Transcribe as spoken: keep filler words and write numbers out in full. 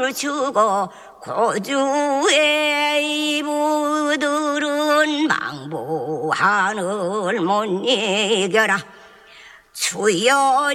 춤을 추고 고주의 이부들은 망부 하늘 못 이겨라. 주여